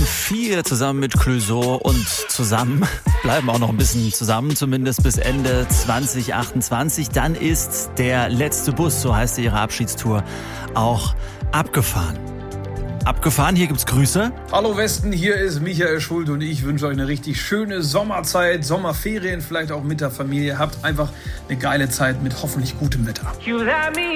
4 zusammen mit Clouseau und zusammen, bleiben auch noch ein bisschen zusammen, zumindest bis Ende 2028. Dann ist der letzte Bus, so heißt ihre Abschiedstour, auch abgefahren. Abgefahren, hier gibt's Grüße. Hallo Westen, hier ist Michael Schuld und ich wünsche euch eine richtig schöne Sommerzeit, Sommerferien, vielleicht auch mit der Familie. Habt einfach eine geile Zeit mit hoffentlich gutem Wetter.